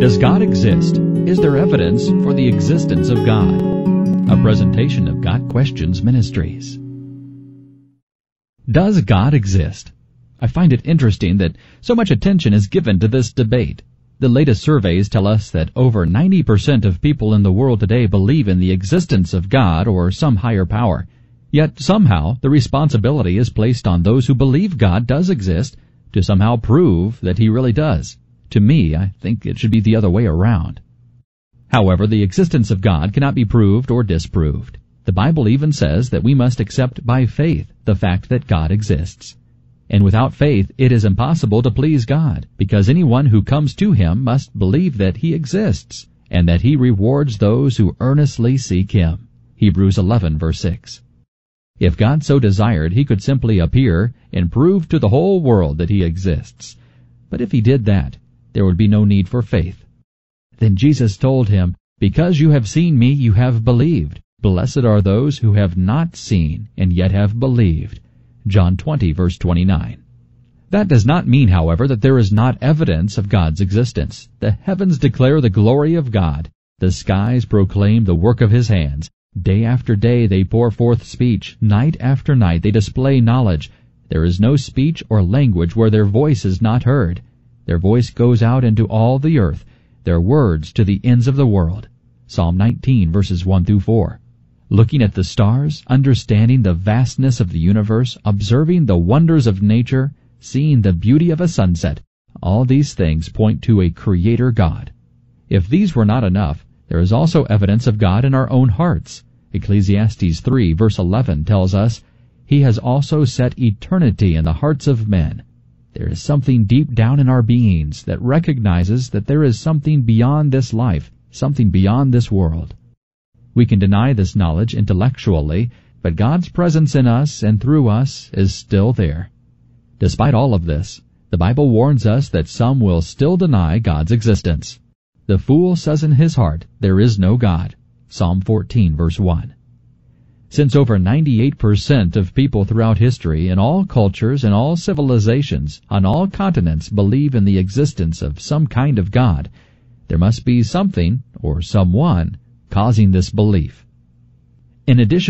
Does God exist? Is there evidence for the existence of God? A presentation of God Questions Ministries. Does God exist? I find it interesting that so much attention is given to this debate. The latest surveys tell us that over 90% of people in the world today believe in the existence of God or some higher power. Yet somehow the responsibility is placed on those who believe God does exist to somehow prove that He really does. To me, I think it should be the other way around. However, the existence of God cannot be proved or disproved. The Bible even says that we must accept by faith the fact that God exists. And without faith, it is impossible to please God, because anyone who comes to Him must believe that He exists, and that He rewards those who earnestly seek Him. Hebrews 11, verse 6. If God so desired, He could simply appear and prove to the whole world that He exists. But if He did that, there would be no need for faith. Then Jesus told him, "Because you have seen me, you have believed. Blessed are those who have not seen and yet have believed." John 20, verse 29. That does not mean, however, that there is not evidence of God's existence. The heavens declare the glory of God. The skies proclaim the work of His hands. Day after day they pour forth speech. Night after night they display knowledge. There is no speech or language where their voice is not heard. Their voice goes out into all the earth, their words to the ends of the world. Psalm 19, verses 1 through 4. Looking at the stars, understanding the vastness of the universe, observing the wonders of nature, seeing the beauty of a sunset, all these things point to a Creator God. If these were not enough, there is also evidence of God in our own hearts. Ecclesiastes 3, verse 11 tells us, "He has also set eternity in the hearts of men." There is something deep down in our beings that recognizes that there is something beyond this life, something beyond this world. We can deny this knowledge intellectually, but God's presence in us and through us is still there. Despite all of this, the Bible warns us that some will still deny God's existence. "The fool says in his heart, there is no God." Psalm 14, verse 1. Since over 98% of people throughout history, in all cultures and all civilizations, on all continents, believe in the existence of some kind of God, there must be something, or someone, causing this belief. In addition